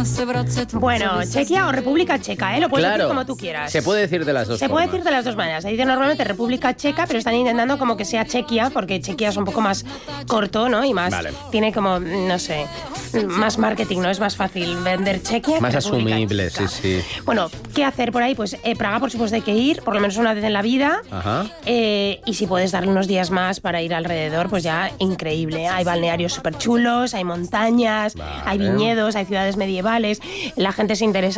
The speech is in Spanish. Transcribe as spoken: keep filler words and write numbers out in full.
Bueno, Chequia o República Checa, ¿eh? Lo puedes Claro, decir como tú quieras. se puede decir de las dos Se puede formas. decir de las dos maneras. Se dice normalmente República Checa, pero están intentando como que sea Chequia, porque Chequia es un poco más corto, ¿no? Y más, Vale. tiene como, no sé, más marketing, ¿no? Es más fácil vender Chequia. Más que República asumible, Checa. sí, sí. Bueno, ¿qué hacer por ahí? Pues eh, Praga, por supuesto, hay que ir, por lo menos una vez en la vida. Ajá. Eh, y si puedes darle unos días más para ir alrededor, pues ya increíble. Hay balnearios súper chulos, hay montañas, Vale. hay viñedos, hay ciudades medievales. La gente se interesa